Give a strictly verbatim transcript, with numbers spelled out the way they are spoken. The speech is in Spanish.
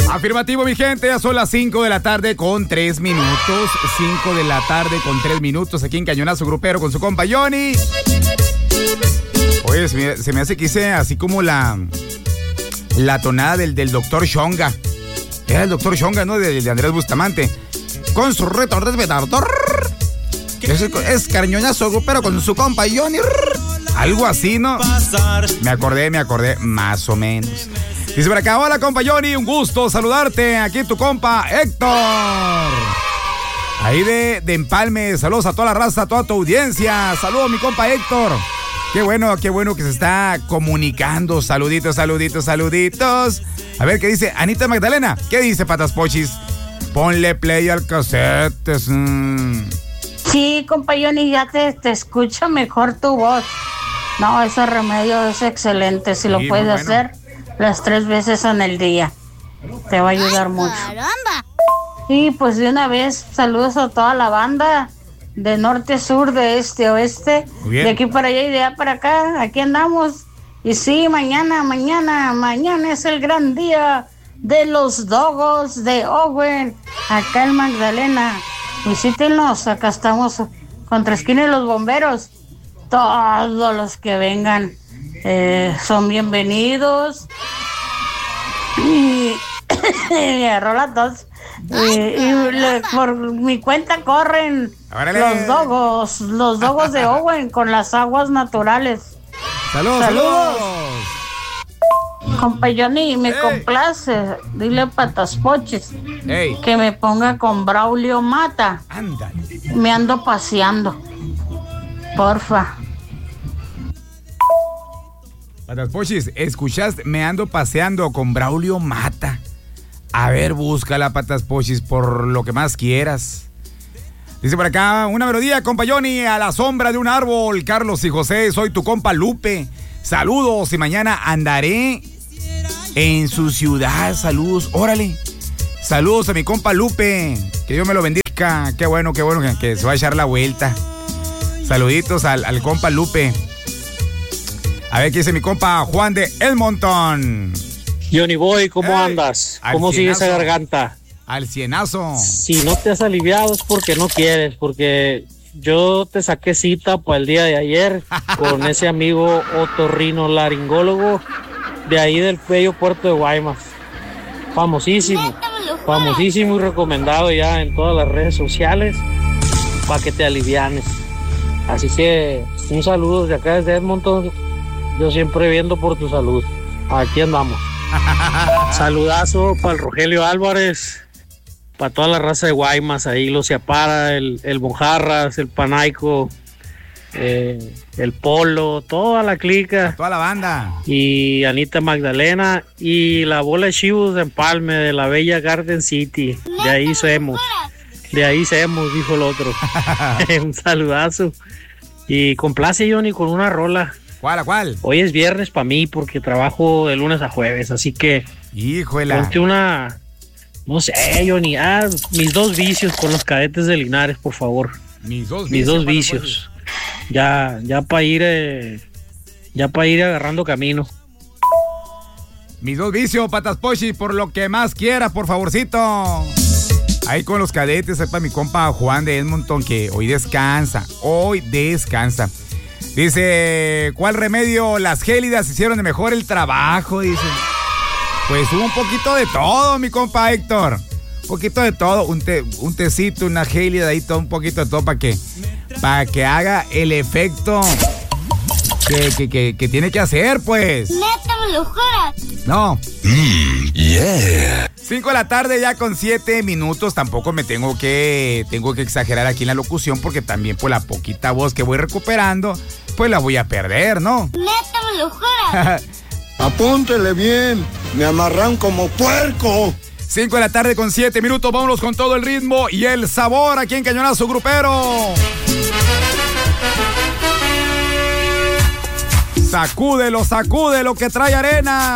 Afirmativo, mi gente, ya son las cinco de la tarde con tres minutos. cinco de la tarde con tres minutos aquí en Cañonazo Grupero con su compa Johnny. Oye, se me, se me hace que hice así como la, la tonada del, del doctor Xonga. Era el doctor Xonga, ¿no? De, de Andrés Bustamante. Con su retorno de Es, es Cañonazo Grupero con su compa Johnny. Algo así, ¿no? Me acordé, me acordé, más o menos. Dice por acá, hola compa Johnny, un gusto saludarte. Aquí tu compa Héctor. Ahí de, de Empalme, saludos a toda la raza, a toda tu audiencia. Saludos mi compa Héctor. Qué bueno, qué bueno que se está comunicando. Saluditos, saluditos, saluditos. A ver qué dice Anita Magdalena. ¿Qué dice Patas Pochis? Ponle play al cassette. Mm. Sí, compa Johnny, ya te, te escucho mejor tu voz. No, ese remedio es excelente. Si sí, lo puedes bueno. hacer las tres veces en el día, te va a ayudar Ay, mucho. Caramba. Y pues de una vez, saludos a toda la banda de norte, sur, de este, oeste, de aquí para allá y de allá para acá. Aquí andamos. Y sí, mañana, mañana, mañana es el gran día de los Dogos de Owen, acá en Magdalena. Visítenos, acá estamos contra esquina de los bomberos. Todos los que vengan eh, son bienvenidos. Y me agarró la tos. Y, y le, por mi cuenta corren ¡Órale! los dogos, los dogos de Owen con las aguas naturales. ¡Saludos, saludos! Compa Johnny, me hey. complace. Dile a Patas Pochis hey. que me ponga con Braulio Mata. Ándale. Me ando paseando. Porfa. Patas Pochis, ¿escuchaste? Me ando paseando con Braulio Mata. A ver, búscala, Patas Pochis, por lo que más quieras. Dice por acá, una melodía, compa Johnny, a la sombra de un árbol. Carlos y José, soy tu compa Lupe. Saludos y mañana andaré en su ciudad. Saludos, órale. Saludos a mi compa Lupe. Que Dios me lo bendiga. Qué bueno, qué bueno que, que se va a echar la vuelta. Saluditos al, al compa Lupe. A ver qué dice mi compa Juan de Edmonton. Johnny Boy, ¿cómo hey, andas? ¿Cómo sigue esa garganta? Al cienazo. Si no te has aliviado es porque no quieres, porque yo te saqué cita para el día de ayer con ese amigo otorrino laringólogo de ahí del bello puerto de Guaymas. Famosísimo, famosísimo y recomendado ya en todas las redes sociales para que te alivianes. Así que un saludo de acá desde Edmonton. Yo siempre viendo por tu salud. Aquí andamos. Saludazo para el Rogelio Álvarez, para toda la raza de Guaymas, ahí los Ciapara, el, el Mojarras, el Panaico, eh, el Polo, toda la clica. Toda la banda. Y Anita Magdalena y la bola de chivos de Empalme, de la bella Garden City. De ahí somos. De ahí somos, dijo el otro. Un saludazo. Y complace, Johnny, con una rola. ¿Cuál, a cuál? Hoy es viernes para mí porque trabajo de lunes a jueves, así que... Híjole. Ponte una... No sé, Johnny, ah, mis dos vicios con los Cadetes de Linares, por favor. Mis dos mis vicios. Dos vicios. Ya, ya para ir... Eh, ya para ir agarrando camino. Mis dos vicios, Patas Pochis, por lo que más quieras, por favorcito. Ahí con los Cadetes, ahí para mi compa Juan de Edmonton, que hoy descansa, hoy descansa. Dice, ¿cuál remedio? Las gélidas hicieron de mejor el trabajo, dice. Pues hubo un poquito de todo, mi compa Héctor. Un poquito de todo, un, te, un tecito, una gélida, ahí todo, un poquito de todo para que, para que haga el efecto que, que, que, que tiene que hacer, pues. ¿Neta me lo juras? No. Mm, yeah. Cinco de la tarde ya con siete minutos. Tampoco me tengo que tengo que exagerar aquí en la locución porque también pues la poquita voz que voy recuperando pues la voy a perder, ¿no? ¿Neta me lo juras? Apúntele bien, me amarran como puerco. Cinco de la tarde con siete minutos, vámonos con todo el ritmo y el sabor aquí en Cañonazo Grupero. Sacúdelo, sacúdelo que trae arena.